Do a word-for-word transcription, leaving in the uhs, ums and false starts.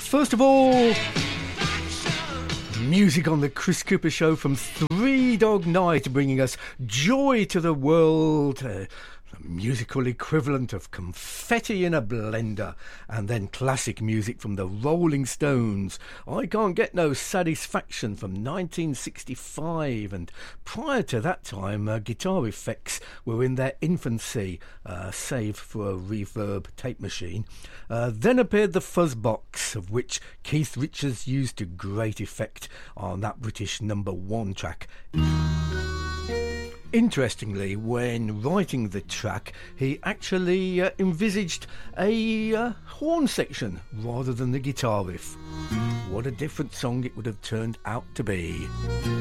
First of all, music on the Chris Cooper Show from Three Dog Night, bringing us Joy to the World, uh, the musical equivalent of confetti in a blender. And then classic music from the Rolling Stones, I Can't Get No Satisfaction, from nineteen sixty-five. And prior to that time, uh, guitar effects were in their infancy, uh, save for a reverb tape machine. Uh, then appeared the Fuzzbox, of which Keith Richards used to great effect on that British number one track. Interestingly, when writing the track, he actually uh, envisaged a uh, horn section rather than the guitar riff. What a different song it would have turned out to be.